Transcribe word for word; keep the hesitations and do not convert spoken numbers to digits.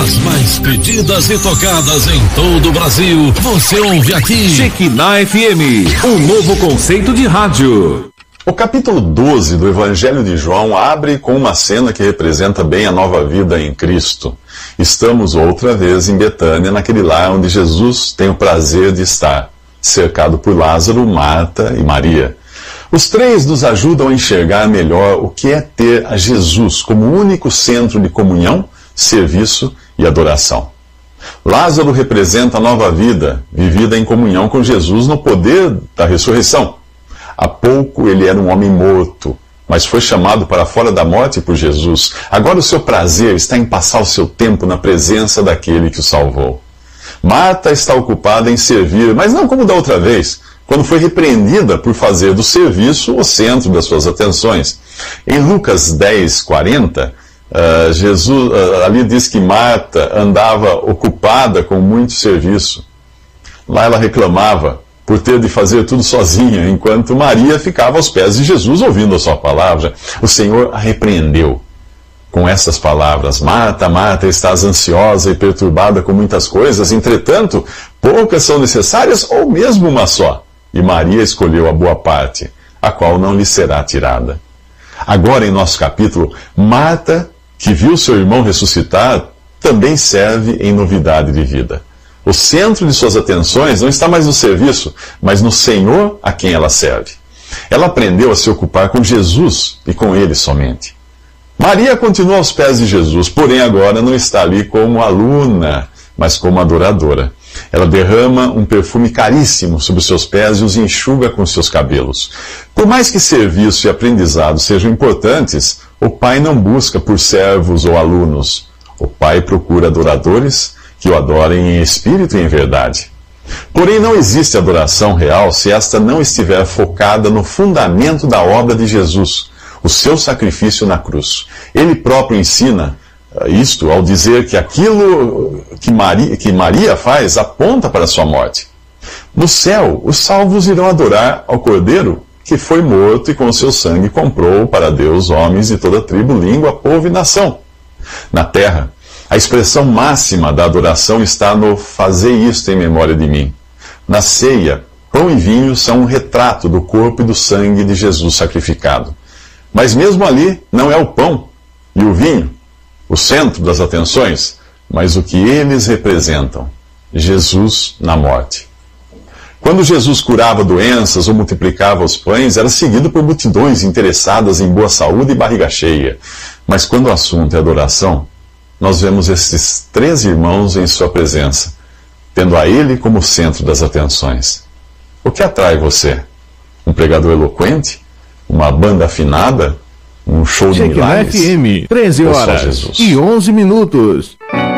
músicas mais pedidas e tocadas em todo o Brasil, você ouve aqui. Shekinah F M, um novo conceito de rádio. O capítulo doze do Evangelho de João abre com uma cena que representa bem a nova vida em Cristo. Estamos outra vez em Betânia, naquele lar onde Jesus tem o prazer de estar, cercado por Lázaro, Marta e Maria. Os três nos ajudam a enxergar melhor o que é ter a Jesus como único centro de comunhão, serviço e adoração. Lázaro representa a nova vida, vivida em comunhão com Jesus no poder da ressurreição. Há pouco ele era um homem morto, mas foi chamado para fora da morte por Jesus. Agora o seu prazer está em passar o seu tempo na presença daquele que o salvou. Marta está ocupada em servir, mas não como da outra vez, quando foi repreendida por fazer do serviço o centro das suas atenções. Em Lucas dez, quarenta, uh, Jesus, uh, ali diz que Marta andava ocupada com muito serviço. Lá ela reclamava por ter de fazer tudo sozinha, enquanto Maria ficava aos pés de Jesus ouvindo a sua palavra. O Senhor a repreendeu com essas palavras: Marta, Marta, estás ansiosa e perturbada com muitas coisas, entretanto, poucas são necessárias, ou mesmo uma só. E Maria escolheu a boa parte, a qual não lhe será tirada. Agora, em nosso capítulo, Marta, que viu seu irmão ressuscitar, também serve em novidade de vida. O centro de suas atenções não está mais no serviço, mas no Senhor a quem ela serve. Ela aprendeu a se ocupar com Jesus e com Ele somente. Maria continua aos pés de Jesus, porém agora não está ali como aluna, mas como adoradora. Ela derrama um perfume caríssimo sobre os seus pés e os enxuga com seus cabelos. Por mais que serviço e aprendizado sejam importantes, o Pai não busca por servos ou alunos. O Pai procura adoradores que o adorem em espírito e em verdade. Porém, não existe adoração real se esta não estiver focada no fundamento da obra de Jesus, o seu sacrifício na cruz. Ele próprio ensina isto ao dizer que aquilo que Maria, que Maria faz aponta para a sua morte. No céu, os salvos irão adorar ao Cordeiro, que foi morto e com seu sangue comprou para Deus homens de toda tribo, língua, povo e nação. Na terra, a expressão máxima da adoração está no fazer isto em memória de mim. Na ceia, pão e vinho são um retrato do corpo e do sangue de Jesus sacrificado. Mas mesmo ali, não é o pão e o vinho o centro das atenções, mas o que eles representam: Jesus na morte. Quando Jesus curava doenças ou multiplicava os pães, era seguido por multidões interessadas em boa saúde e barriga cheia. Mas quando o assunto é adoração, nós vemos esses três irmãos em sua presença, tendo a Ele como centro das atenções. O que atrai você? Um pregador eloquente? Uma banda afinada? Um show de milagres? F M, treze horas e onze minutos.